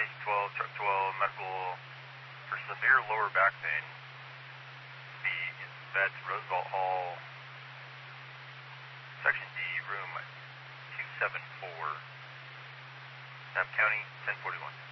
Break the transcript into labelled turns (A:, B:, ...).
A: Station 12, Truck 12, medical for severe lower back pain. The vets, Roosevelt Hall, Section D, room 274, County, 1041.